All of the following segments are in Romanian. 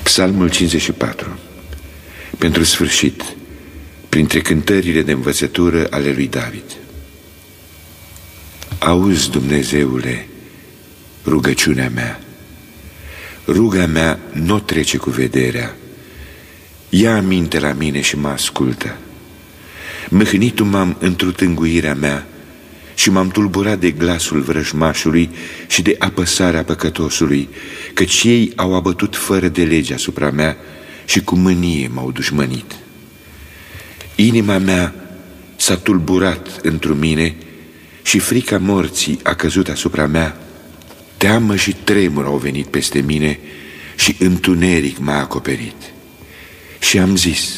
Psalmul 54. Pentru sfârșit, printre cântările de învățătură ale lui David. Auzi, Dumnezeule, rugăciunea mea. Ruga mea n-o trece cu vederea. Ia aminte la mine și mă ascultă. Mâhnitul m-am într-o tânguirea mea și m-am tulburat de glasul vrăjmașului și de apăsarea păcătosului, căci ei au abătut fără de lege asupra mea și cu mânie m-au dușmănit. Inima mea s-a tulburat într-o mine și frica morții a căzut asupra mea. Teamă și tremur au venit peste mine și întuneric m-a acoperit. Și am zis: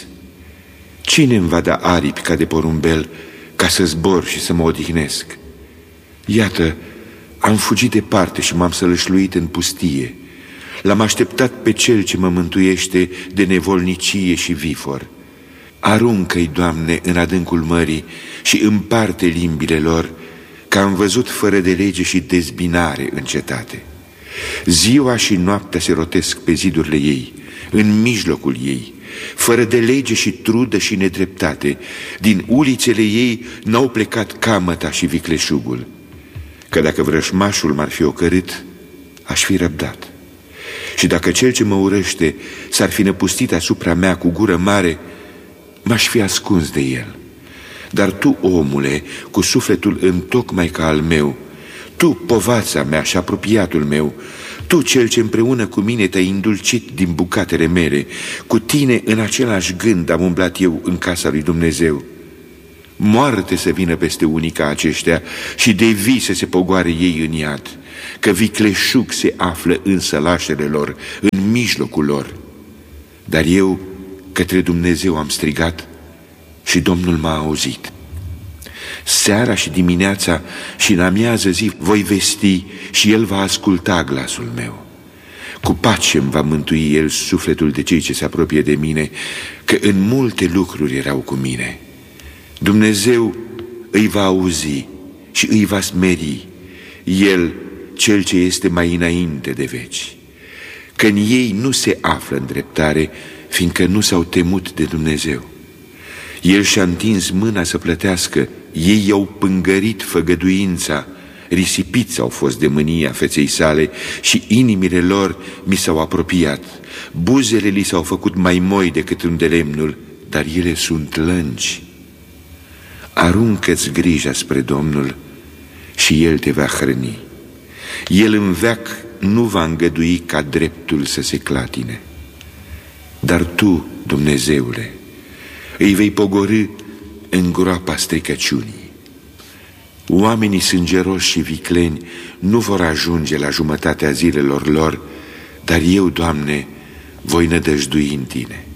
cine îmi va da aripi ca de porumbel, ca să zbor și să mă odihnesc? Iată, am fugit departe și m-am sălășluit în pustie. L-am așteptat pe Cel ce mă mântuiește de nevolnicie și vifor. Aruncă-i, Doamne, în adâncul mării și împarte limbile lor, că am văzut fără de lege și dezbinare în cetate. Ziua și noaptea se rotesc pe zidurile ei, în mijlocul ei, fără de lege și trudă și nedreptate. Din ulițele ei n-au plecat camăta și vicleșugul. Că dacă vrășmașul m-ar fi ocărât, aș fi răbdat. Și dacă cel ce mă urăște s-ar fi năpustit asupra mea cu gură mare, m-aș fi ascuns de el. Dar tu, omule, cu sufletul întocmai ca al meu, tu, povața mea și apropiatul meu, tu, cel ce împreună cu mine te-ai indulcit din bucatele mele, cu tine în același gând am umblat eu în casa lui Dumnezeu. Moarte să vină peste unii ca aceștia și de vii să se pogoare ei în iad, că vicleșug se află în sălașele lor, în mijlocul lor. Dar eu către Dumnezeu am strigat și Domnul m-a auzit. Seara și dimineața și în amiază zi voi vesti și El va asculta glasul meu. Cu pace îmi va mântui El sufletul de cei ce se apropie de mine, că în multe lucruri erau cu mine. Dumnezeu îi va auzi și îi va smeri, El, Cel ce este mai înainte de veci. Că în ei nu se află îndreptare, fiindcă nu s-au temut de Dumnezeu. El și-a întins mâna să plătească, ei i-au pângărit făgăduința, risipiți au fost de mânia feței sale și inimile lor mi s-au apropiat. Buzele li s-au făcut mai moi decât îndelemnul, dar ele sunt lângi. Aruncă-ți grija spre Domnul și El te va hrăni. El în veac nu va îngădui ca dreptul să se clatine. Dar tu, Dumnezeule, îi vei pogorî în groapa stricăciunii. Oamenii sângeroși și vicleni nu vor ajunge la jumătatea zilelor lor, dar eu, Doamne, voi nădăjdui în Tine.